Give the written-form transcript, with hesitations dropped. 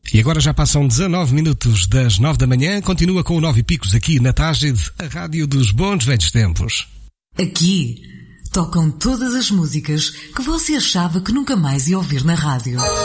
E agora já passam 19 minutos das 9 da manhã. Continua com o 9 e Picos aqui na Tágide, a rádio dos bons velhos tempos. Aqui tocam todas as músicas que você achava que nunca mais ia ouvir na rádio.